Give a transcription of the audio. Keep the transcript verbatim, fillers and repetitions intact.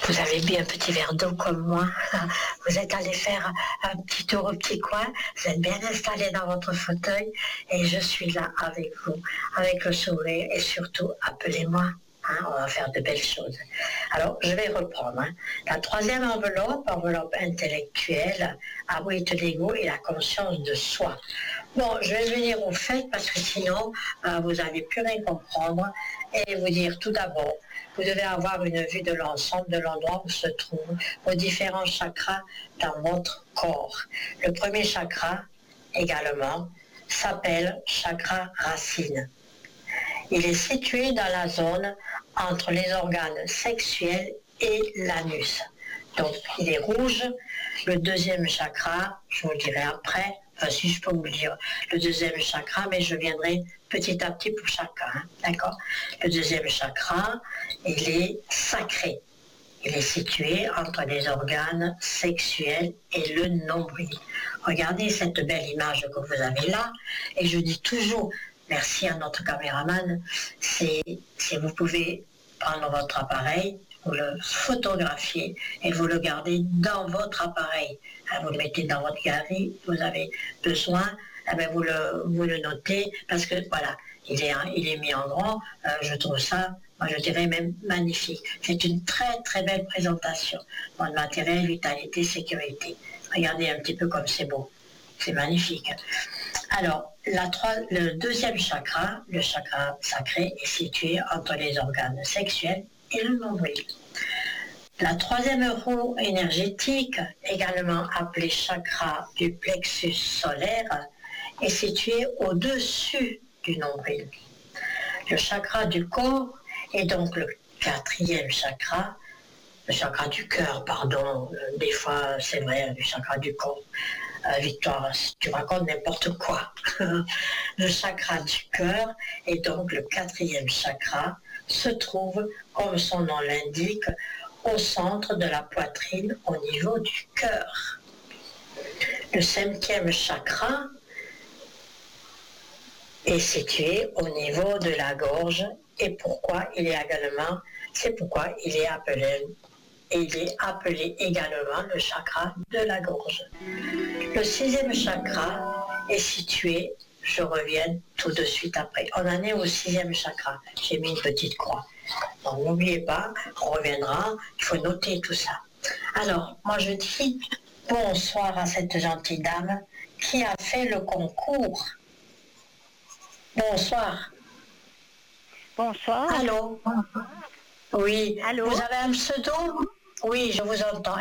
Vous avez bu un petit verre d'eau comme moi. Vous êtes allé faire un petit tour au petit coin. Vous êtes bien installé dans votre fauteuil. Et je suis là avec vous, avec le sourire. Et surtout, appelez-moi. Hein, on va faire de belles choses. Alors, je vais reprendre. Hein. La troisième enveloppe, enveloppe intellectuelle, abrite l'ego et la conscience de soi. Bon, je vais venir au fait parce que sinon, euh, vous n'allez plus rien comprendre. Et vous dire tout d'abord, vous devez avoir une vue de l'ensemble de l'endroit où se trouvent vos différents chakras dans votre corps. Le premier chakra, également, s'appelle chakra racine. Il est situé dans la zone entre les organes sexuels et l'anus. Donc, il est rouge. Le deuxième chakra, je vous le dirai après, enfin si je peux vous le dire, le deuxième chakra, mais je viendrai petit à petit pour chacun, hein, d'accord? Le deuxième chakra, il est sacré. Il est situé entre les organes sexuels et le nombril. Regardez cette belle image que vous avez là, et je dis toujours, merci à notre caméraman, c'est, si vous pouvez prendre votre appareil, vous le photographiez et vous le gardez dans votre appareil. Vous le mettez dans votre galerie, vous avez besoin, eh bien vous, le, vous le notez parce que voilà, il est, il est mis en grand. Euh, je trouve ça, moi je dirais même magnifique. C'est une très très belle présentation. Bon, matériel, vitalité, sécurité. Regardez un petit peu comme c'est beau. C'est magnifique. Alors, la trois, le deuxième chakra, le chakra sacré, est situé entre les organes sexuels et le nombril. La troisième roue énergétique, également appelée chakra du plexus solaire, est située au-dessus du nombril. Le chakra du corps est donc le quatrième chakra, le chakra du cœur, pardon, des fois c'est vrai, le chakra du corps. Euh, Victoire, tu racontes n'importe quoi. Le chakra du cœur est donc le quatrième chakra, se trouve, comme son nom l'indique, au centre de la poitrine, au niveau du cœur. Le cinquième chakra est situé au niveau de la gorge, et pourquoi il est également, c'est pourquoi il est appelé, et il est appelé également le chakra de la gorge. Le sixième chakra est situé, je reviens tout de suite après. On en est au sixième chakra. J'ai mis une petite croix. Donc n'oubliez pas, on reviendra, il faut noter tout ça. Alors, moi je dis bonsoir à cette gentille dame qui a fait le concours. Bonsoir. Bonsoir. Allô? Oui. Allô? Vous avez un pseudo? Oui, je vous entends.